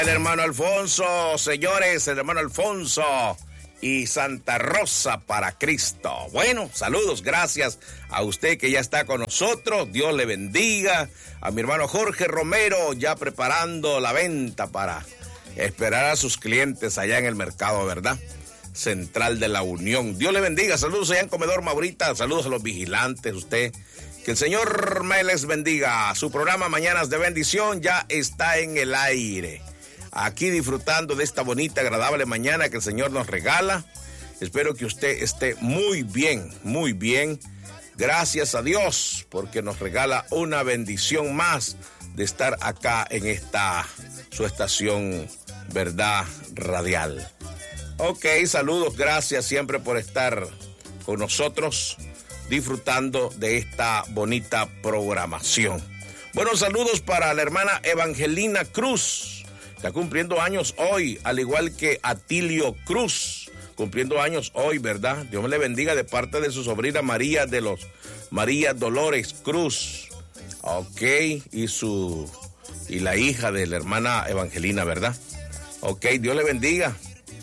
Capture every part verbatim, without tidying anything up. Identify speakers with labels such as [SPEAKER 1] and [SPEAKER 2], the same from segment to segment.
[SPEAKER 1] El hermano Alfonso, señores, el hermano Alfonso y Santa Rosa para Cristo. Bueno, saludos, gracias a usted que ya está con nosotros. Dios le bendiga. A mi hermano Jorge Romero, ya preparando la venta para esperar a sus clientes allá en el mercado, ¿verdad? Central de la Unión. Dios le bendiga. Saludos allá en Comedor Maurita. Saludos a los vigilantes, usted. Que el Señor me les bendiga. Su programa Mañanas de Bendición ya está en el aire. Aquí disfrutando de esta bonita, agradable mañana que el Señor nos regala. Espero que usted esté muy bien, muy bien. Gracias a Dios porque nos regala una bendición más de estar acá en esta su estación, ¿verdad? Radial. Ok, saludos, gracias siempre por estar con nosotros disfrutando de esta bonita programación. Buenos saludos para la hermana Evangelina Cruz. Está cumpliendo años hoy, al igual que Atilio Cruz, cumpliendo años hoy, ¿verdad? Dios me le bendiga de parte de su sobrina María de los María Dolores Cruz, ok, y su y la hija de la hermana Evangelina, ¿verdad? Ok, Dios le bendiga.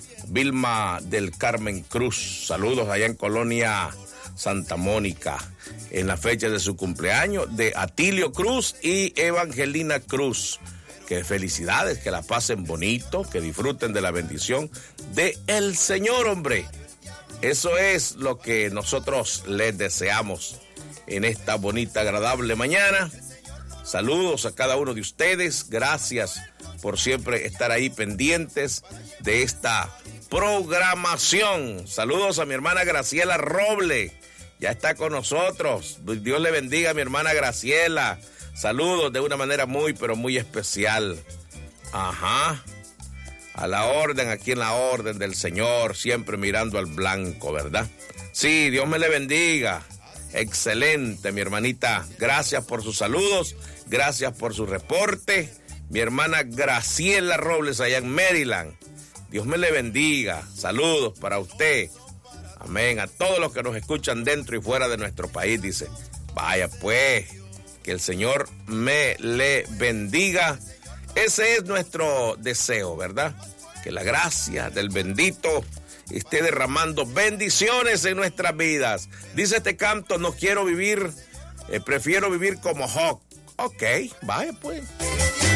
[SPEAKER 1] Vilma del Carmen Cruz, saludos allá en Colonia Santa Mónica, en la fecha de su cumpleaños de Atilio Cruz y Evangelina Cruz. Que felicidades, que la pasen bonito, que disfruten de la bendición de el Señor, hombre. Eso es lo que nosotros les deseamos en esta bonita, agradable mañana. Saludos a cada uno de ustedes. Gracias por siempre estar ahí pendientes de esta programación. Saludos a mi hermana Graciela Roble. Ya está con nosotros. Dios le bendiga a mi hermana Graciela. Saludos de una manera muy, pero muy especial. Ajá. A la orden, aquí en la orden del Señor, siempre mirando al blanco, ¿verdad? Sí, Dios me le bendiga. Excelente, mi hermanita. Gracias por sus saludos. Gracias por su reporte. Mi hermana Graciela Robles, allá en Maryland. Dios me le bendiga. Saludos para usted. Amén. A todos los que nos escuchan dentro y fuera de nuestro país, dice. Vaya pues. Que el Señor me le bendiga. Ese es nuestro deseo, ¿verdad? Que la gracia del bendito esté derramando bendiciones en nuestras vidas. Dice este canto, no quiero vivir, eh, prefiero vivir como Job. Ok, vaya pues.